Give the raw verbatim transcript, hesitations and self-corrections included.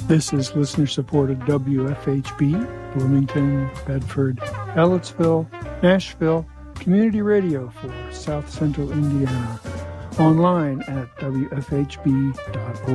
This is listener-supported W F H B, Bloomington, Bedford, Ellettsville, Nashville, community radio for South Central Indiana. Online at W F H B dot org.